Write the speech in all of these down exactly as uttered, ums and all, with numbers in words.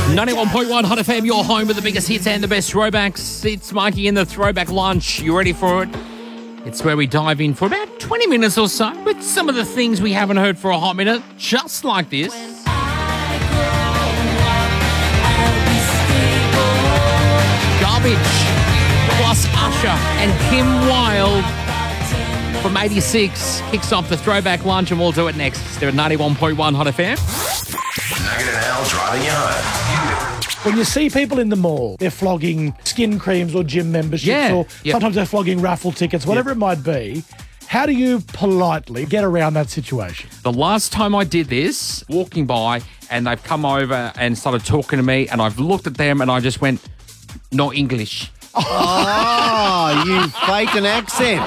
ninety-one point one Hot F M, your home with the biggest hits and the best throwbacks. It's Mikey in the Throwback Lunch. You ready for it? It's where we dive in for about twenty minutes or so with some of the things we haven't heard for a hot minute, just like this. Garbage plus Usher and Kim Wilde from eighty-six kicks off the Throwback Lunch, and we'll do it next. They're at ninety-one point one Hot F M. Nugget and Al driving you home. When you see people in the mall, they're flogging skin creams or gym memberships, Yeah, or yep. sometimes they're flogging raffle tickets, whatever Yep. it might be. How do you politely get around that situation? The last time I did this, walking by, and they've come over and started talking to me, and I've looked at them and I just went, no English. Oh, you faked an accent.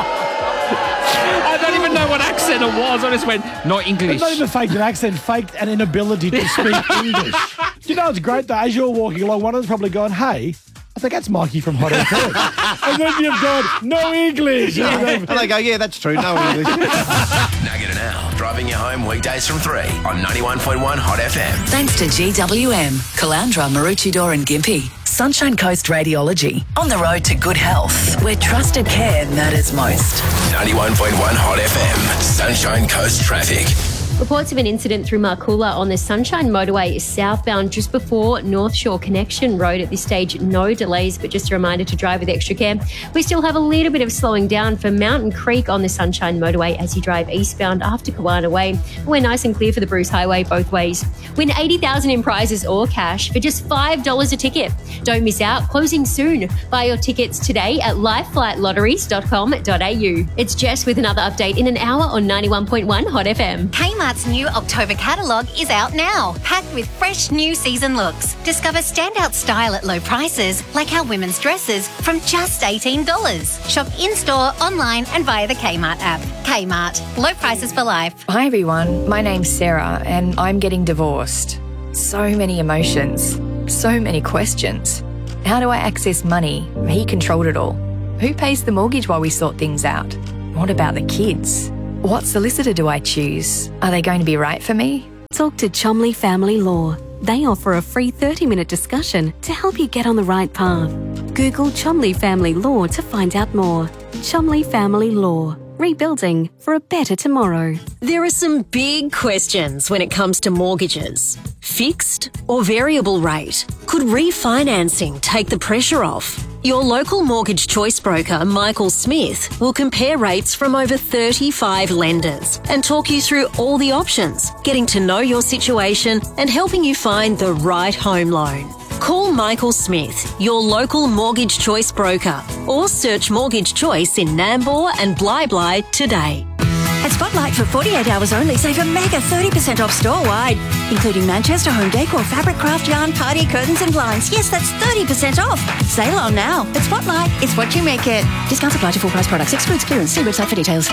I don't even know what accent it was. I just went, no English. It's not even faked an accent, faked an inability to speak English. You know, it's great though, as you're walking along, one of them's probably going, hey, I think that's Mikey from Hot F M. And then you've gone, no English. And they go, yeah, that's true, no English. Nugget and Al driving you home weekdays from three on ninety-one point one Hot F M. Thanks to G W M, Caloundra, Maroochydore and Gympie. Sunshine Coast Radiology. On the road to good health, where trusted care matters most. ninety-one point one Hot F M. Sunshine Coast traffic. Reports of an incident through Marcoola on the Sunshine Motorway southbound just before North Shore Connection Road. At this stage, no delays, but just a reminder to drive with extra care. We still have a little bit of slowing down for Mountain Creek on the Sunshine Motorway as you drive eastbound after Kawana Way. We're nice and clear for the Bruce Highway both ways. Win eighty thousand dollars in prizes or cash for just five dollars a ticket. Don't miss out. Closing soon. Buy your tickets today at live flight lotteries dot com dot a u. It's Jess with another update in an hour on ninety-one point one Hot F M. Kmart's new October catalogue is out now, packed with fresh new season looks. Discover standout style at low prices, like our women's dresses, from just eighteen dollars. Shop in-store, online and via the Kmart app. Kmart, low prices for life. Hi everyone, my name's Sarah and I'm getting divorced. So many emotions, so many questions. How do I access money? He controlled it all. Who pays the mortgage while we sort things out? What about the kids? What solicitor do I choose? Are they going to be right for me? Talk to Chomley Family Law. They offer a free thirty minute discussion to help you get on the right path. Google Chomley Family Law to find out more. Chomley Family Law. Rebuilding for a better tomorrow. There are some big questions when it comes to mortgages. Fixed or variable rate? Could refinancing take the pressure off? Your local mortgage choice broker, Michael Smith, will compare rates from over thirty-five lenders and talk you through all the options, getting to know your situation and helping you find the right home loan. Call Michael Smith, your local mortgage choice broker, or search Mortgage Choice in Nambour and Bly Bly today. At Spotlight for forty-eight hours only, save a mega thirty percent off store-wide, including Manchester home decor, fabric, craft yarn, party curtains and blinds. Yes, that's thirty percent off. Sale on now. At Spotlight, it's what you make it. Discounts apply to full price products. Excludes clearance. See website for details.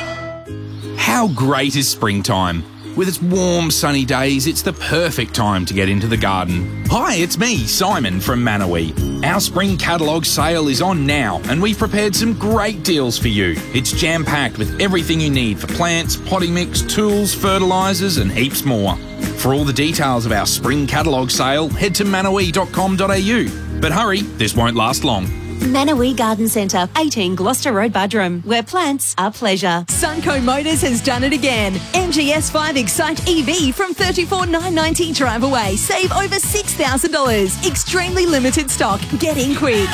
How great is springtime? With its warm, sunny days, it's the perfect time to get into the garden. Hi, it's me, Simon from Manawee. Our spring catalogue sale is on now, and we've prepared some great deals for you. It's jam-packed with everything you need for plants, potting mix, tools, fertilisers, and heaps more. For all the details of our spring catalogue sale, head to manawee dot com dot a u. But hurry, this won't last long. Manawee Garden Centre, eighteen Gloucester Road, Budrum, where plants are pleasure. Sunco Motors has done it again. M G S five Excite E V from thirty-four thousand nine hundred ninety dollars drive away. Save over six thousand dollars. Extremely limited stock. Get in quick.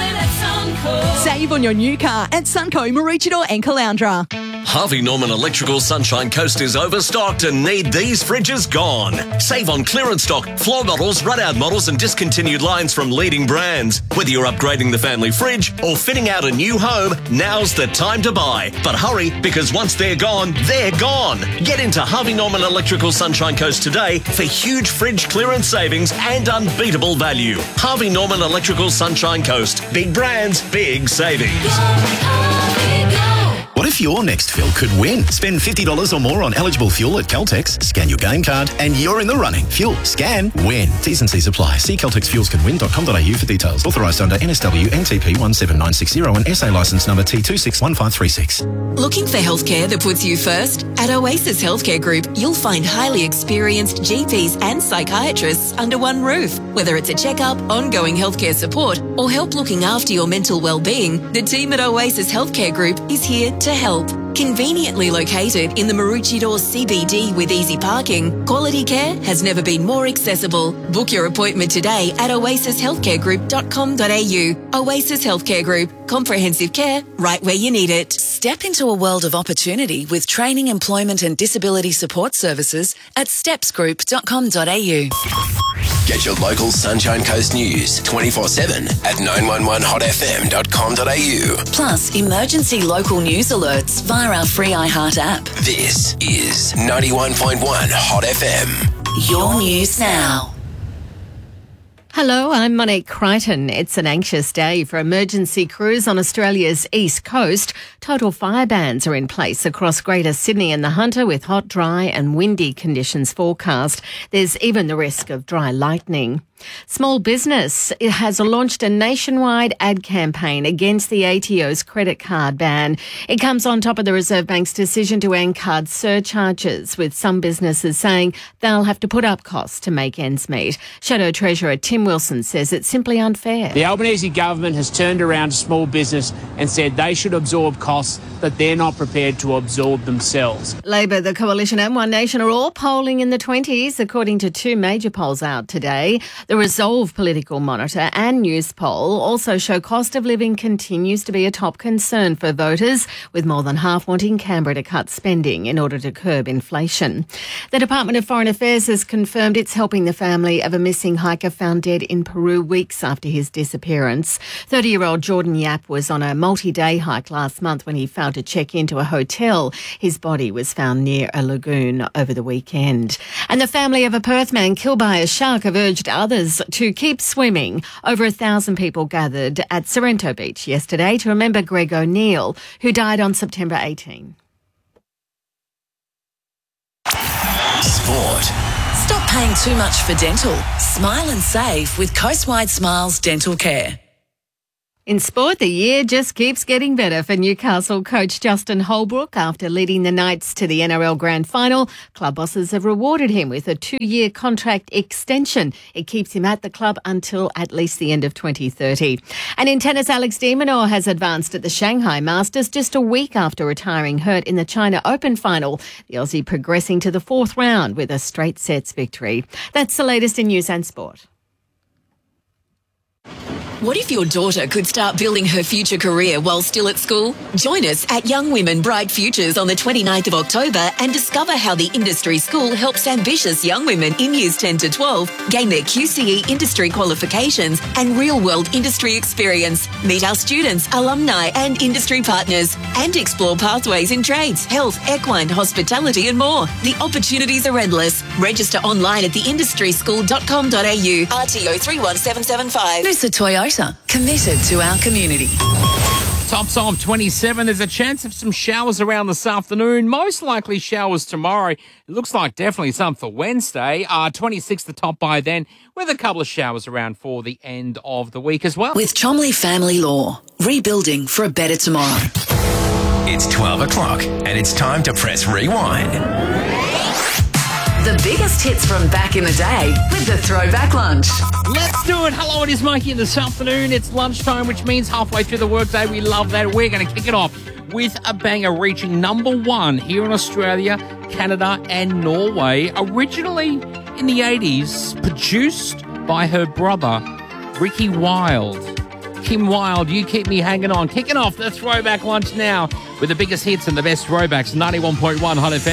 Save on your new car at Sunco, Maroochydore and Caloundra. Harvey Norman Electrical Sunshine Coast is overstocked and need these fridges gone. Save on clearance stock, floor models, run-out models and discontinued lines from leading brands. Whether you're upgrading the family fridge or fitting out a new home, now's the time to buy. But hurry, because once they're gone, they're gone. Get into Harvey Norman Electrical Sunshine Coast today for huge fridge clearance savings and unbeatable value. Harvey Norman Electrical Sunshine Coast. Big brands, big savings. What if your next fill could win? Spend fifty dollars or more on eligible fuel at Caltex, scan your game card, and you're in the running. Fuel, scan, win. T's and C's apply. See caltex fuels can win dot com dot a u for details. Authorised under N S W N T P one seven nine six zero and S A licence number T two six one five three six. Looking for healthcare that puts you first? At Oasis Healthcare Group, you'll find highly experienced G Ps and psychiatrists under one roof. Whether it's a checkup, ongoing healthcare support, or help looking after your mental well-being, the team at Oasis Healthcare Group is here to help. Conveniently located in the Maroochydore C B D with easy parking, quality care has never been more accessible. Book your appointment today at oasis healthcare group dot com dot a u. Oasis Healthcare Group. Comprehensive care right where you need it. Step into a world of opportunity with training, employment and disability support services at steps group dot com dot a u. Get your local Sunshine Coast news twenty-four seven at nine one one hot f m dot com dot a u. Plus, emergency local news alerts via our free iHeart app. This is ninety-one point one Hot F M. Your news now. Hello, I'm Monique Crichton. It's an anxious day for emergency crews on Australia's east coast. Total fire bans are in place across Greater Sydney and the Hunter with hot, dry and windy conditions forecast. There's even the risk of dry lightning. Small business has launched a nationwide ad campaign against the A T O's credit card ban. It comes on top of the Reserve Bank's decision to end card surcharges, with some businesses saying they'll have to put up costs to make ends meet. Shadow Treasurer Tim Wilson says it's simply unfair. The Albanese government has turned around to small business and said they should absorb costs that they're not prepared to absorb themselves. Labor, the Coalition and One Nation are all polling in the twenties, according to two major polls out today. The Resolve Political Monitor and Newspoll also show cost of living continues to be a top concern for voters, with more than half wanting Canberra to cut spending in order to curb inflation. The Department of Foreign Affairs has confirmed it's helping the family of a missing hiker found dead in Peru weeks after his disappearance. thirty-year-old Jordan Yap was on a multi-day hike last month when he failed to check into a hotel. His body was found near a lagoon over the weekend. And the family of a Perth man killed by a shark have urged others to keep swimming. Over a thousand people gathered at Sorrento Beach yesterday to remember Greg O'Neill, who died on September eighteenth. Sport. Stop paying too much for dental. Smile and save with Coastwide Smiles Dental Care. In sport, the year just keeps getting better for Newcastle coach Justin Holbrook. After leading the Knights to the N R L Grand Final, club bosses have rewarded him with a two-year contract extension. It keeps him at the club until at least the end of twenty thirty. And in tennis, Alex de Minaur has advanced at the Shanghai Masters just a week after retiring hurt in the China Open final. The Aussie progressing to the fourth round with a straight sets victory. That's the latest in news and sport. What if your daughter could start building her future career while still at school? Join us at Young Women Bright Futures on the twenty-ninth of October and discover how the industry school helps ambitious young women in years ten to twelve gain their Q C E industry qualifications and real-world industry experience. Meet our students, alumni and industry partners and explore pathways in trades, health, equine, hospitality and more. The opportunities are endless. Register online at the industry school dot com dot a u. R T O three one seven seven five. Noosa Toyota, committed to our community. Tops of twenty-seven. There's a chance of some showers around this afternoon. Most likely showers tomorrow. It looks like definitely some for Wednesday. Uh, twenty-six the top by then, with a couple of showers around for the end of the week as well. With Chomley Family Law, rebuilding for a better tomorrow. It's twelve o'clock and it's time to press rewind. The biggest hits from back in the day with the Throwback Lunch. Let's do it. Hello, it is Mikey in this afternoon. It's lunchtime, which means halfway through the workday. We love that. We're going to kick it off with a banger reaching number one here in Australia, Canada and Norway. Originally in the eighties, produced by her brother, Ricky Wilde. Kim Wilde, You Keep Me Hanging On. Kicking off the Throwback Lunch now with the biggest hits and the best throwbacks. ninety-one point one Hot F M.